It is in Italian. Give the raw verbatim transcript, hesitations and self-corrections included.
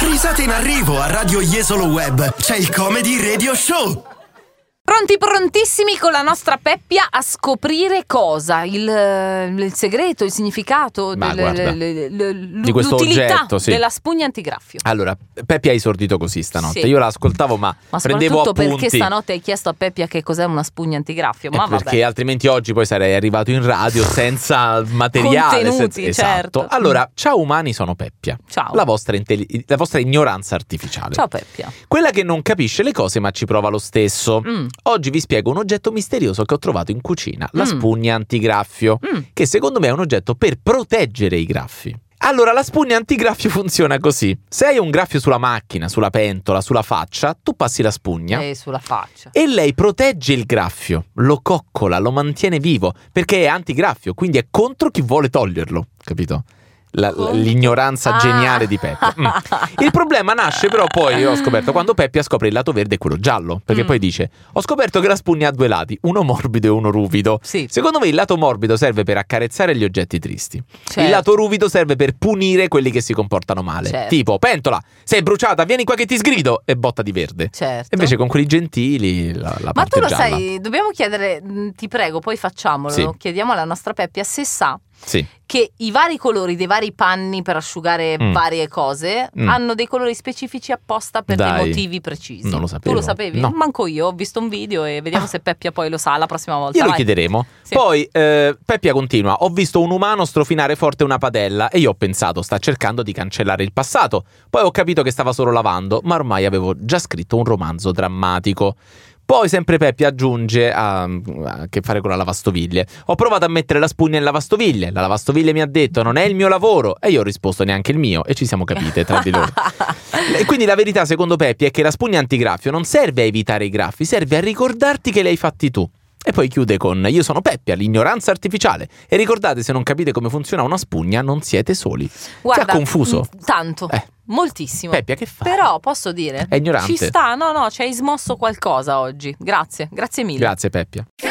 Risate in arrivo a Radio Jesolo Web. C'è il Comedy Radio Show. Pronti, prontissimi con la nostra Peppia a scoprire cosa? Il, il segreto, il significato, Ma del, guarda, l, l, l, di questo l'utilità oggetto, sì. della spugna antigraffio. Allora, Peppia ha esordito così stanotte. Sì. Io la ascoltavo, ma, Ma prendevo soprattutto appunti. perché stanotte hai chiesto a Peppia che cos'è una spugna antigraffio. Eh, Ma perché vabbè. altrimenti oggi poi sarei arrivato in radio senza materiale. Contenuti, senza... certo. Esatto. Allora, ciao umani, sono Peppia. Ciao. La vostra, intelli- la vostra ignoranza artificiale. Ciao Peppia. Quella che non capisce le cose ma ci prova lo stesso. Mm. Oggi vi spiego un oggetto misterioso che ho trovato in cucina, la Mm. spugna antigraffio, Mm. che secondo me è un oggetto per proteggere i graffi. Allora, la spugna antigraffio funziona così. Se hai un graffio sulla macchina, sulla pentola, sulla faccia, tu passi la spugna E sulla faccia. e lei protegge il graffio, lo coccola, lo mantiene vivo, perché è antigraffio, quindi è contro chi vuole toglierlo, capito? La- Contro- l'ignoranza Ah. geniale di Peppia. Mm. Il problema nasce però poi, io ho scoperto, quando Peppia scopre il lato verde e quello giallo, perché Mm. poi dice: ho scoperto che la spugna ha due lati, uno morbido e uno ruvido. Sì. Secondo me il lato morbido serve per accarezzare gli oggetti tristi. Certo. Il lato ruvido serve per punire quelli che si comportano male. Certo. Tipo, pentola, sei bruciata, vieni qua che ti sgrido, e botta di verde. Certo. Invece con quelli gentili la, la Ma parte tu lo gialla. sai, dobbiamo chiedere, mh, ti prego, poi facciamolo. Sì. Chiediamo alla nostra Peppia se sa Sì. che i vari colori dei vari panni per asciugare Mm. varie cose Mm. hanno dei colori specifici apposta per Dai. dei motivi precisi. Non lo sapevo. Tu lo sapevi? No. Manco io, ho visto un video e vediamo se Peppia poi lo sa la prossima volta. Glielo Vai. chiederemo. Sì. Poi eh, Peppia continua: ho visto un umano strofinare forte una padella e io ho pensato sta cercando di cancellare il passato. Poi ho capito che stava solo lavando, ma ormai avevo già scritto un romanzo drammatico. Poi sempre Peppia aggiunge a, a che fare con la lavastoviglie. Ho provato a mettere la spugna in lavastoviglie. La lavastoviglie mi ha detto non è il mio lavoro. E io ho risposto neanche il mio. E ci siamo capite tra di loro. E quindi la verità secondo Peppia è che la spugna antigraffio non serve a evitare i graffi, serve a ricordarti che li hai fatti tu. E poi chiude con: io sono Peppia, l'ignoranza artificiale. E ricordate, se non capite come funziona una spugna non siete soli. Guarda, Ti ha confuso? mh, Tanto, Eh. moltissimo. Peppia, che fai? Però posso dire, È ignorante. ci sta, no no, ci hai smosso qualcosa oggi. Grazie, grazie mille. Grazie Peppia.